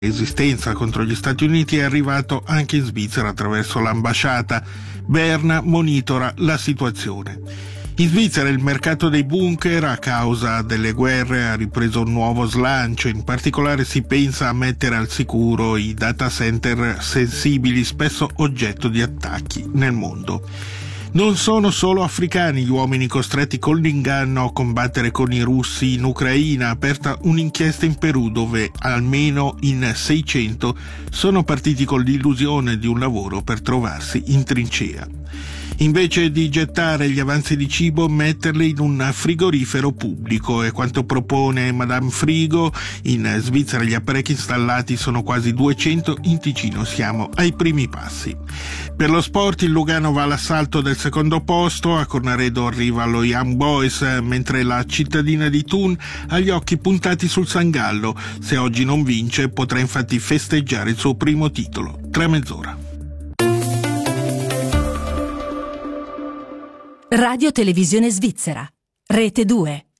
resistenza contro gli Stati Uniti è arrivato anche in Svizzera attraverso l'ambasciata. Berna monitora la situazione. In Svizzera il mercato dei bunker a causa delle guerre ha ripreso un nuovo slancio, in particolare si pensa a mettere al sicuro i data center sensibili, spesso oggetto di attacchi nel mondo. Non sono solo africani gli uomini costretti con l'inganno a combattere con i russi in Ucraina. Aperta un'inchiesta in Perù dove almeno in 600 sono partiti con l'illusione di un lavoro per trovarsi in trincea. Invece di gettare gli avanzi di cibo, metterli in un frigorifero pubblico è quanto propone Madame Frigo. In Svizzera gli apparecchi installati sono quasi 200, in Ticino siamo ai primi passi. Per lo sport il Lugano va all'assalto del secondo posto, a Cornaredo arriva lo Young Boys, mentre la cittadina di Thun ha gli occhi puntati sul San Gallo. Se oggi non vince potrà infatti festeggiare il suo primo titolo tra mezz'ora. Radio Televisione Svizzera, Rete 2.